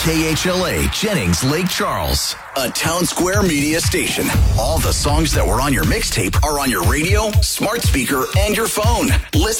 KHLA Jennings Lake Charles, a Town Square media station. All the songs that were on your mixtape are on your radio, smart speaker, and your phone. Listen